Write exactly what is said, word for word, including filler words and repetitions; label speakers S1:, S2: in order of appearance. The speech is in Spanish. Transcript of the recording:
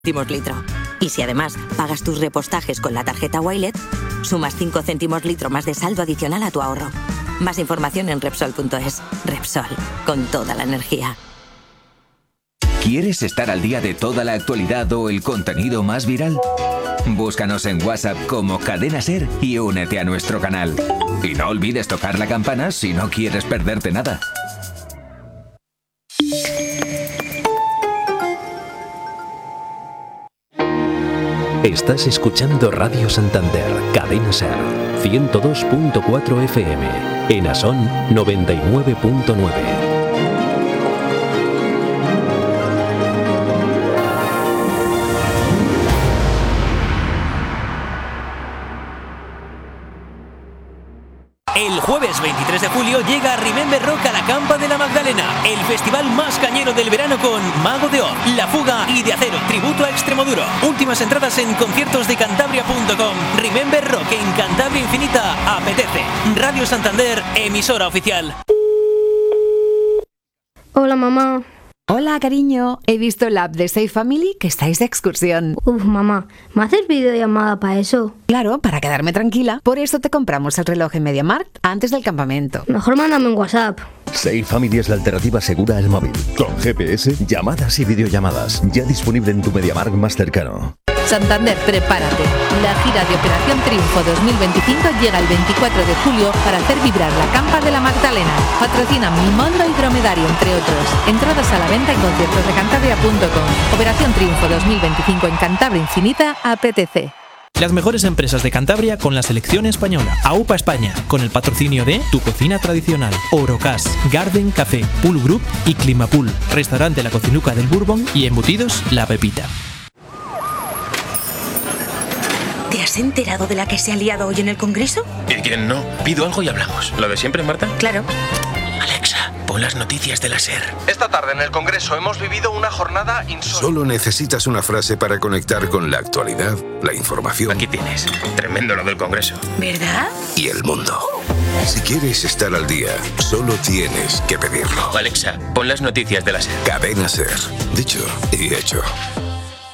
S1: céntimos litro. Y si además pagas tus repostajes con la tarjeta Wilet, sumas cinco céntimos litro más de saldo adicional a tu ahorro. Más información en Repsol punto es. Repsol, con toda la energía.
S2: ¿Quieres estar al día de toda la actualidad o el contenido más viral? Búscanos en WhatsApp como Cadena Ser y únete a nuestro canal. Y no olvides tocar la campana si no quieres perderte nada.
S3: Estás escuchando Radio Santander, Cadena Ser, ciento dos punto cuatro F M, en Asón noventa y nueve punto nueve.
S4: El jueves veintitrés de julio llega Remember Rock a la Campa de la Magdalena, el festival más cañero del verano con Mago de Oz, La Fuga y De Acero, tributo a Extremoduro. Últimas entradas en conciertos de cantabria punto com. Remember Rock en Cantabria Infinita apetece. Radio Santander, emisora oficial.
S5: Hola, mamá.
S6: Hola, cariño. He visto la app de Safe Family que estáis de excursión.
S5: Uf, mamá, ¿me haces videollamada para eso?
S6: Claro, para quedarme tranquila. Por eso te compramos el reloj en MediaMarkt antes del campamento.
S5: Mejor mándame un WhatsApp.
S7: Safe Family es la alternativa segura al móvil. Con G P S, llamadas y videollamadas. Ya disponible en tu MediaMarkt más cercano.
S8: Santander, prepárate. La gira de Operación Triunfo dos mil veinticinco llega el veinticuatro de julio para hacer vibrar la Campa de la Magdalena. Patrocina Mimondo y Dromedario, entre otros. Entradas a la venta en conciertos de cantabria punto com. Operación Triunfo dos mil veinticinco en Cantabria Infinita apetece.
S4: Las mejores empresas de Cantabria con la selección española. AUPA España, con el patrocinio de Tu Cocina Tradicional, Orocas, Garden Café, Pool Group y Climapool, Restaurante La Cocinuca del Bourbon y Embutidos La Pepita.
S1: ¿Te has enterado de la que se ha liado hoy en el Congreso?
S9: ¿Y quién no? Pido algo y hablamos. ¿Lo de siempre, Marta?
S1: Claro.
S9: Alexa, pon las noticias de la SER.
S10: Esta tarde en el Congreso hemos vivido una jornada insólita.
S11: Solo necesitas una frase para conectar con la actualidad, la información.
S9: Aquí tienes. Tremendo lo del Congreso.
S1: ¿Verdad?
S11: Y el mundo. Si quieres estar al día, solo tienes que pedirlo.
S9: Alexa, pon las noticias de la SER.
S11: Cadena SER. Dicho y hecho.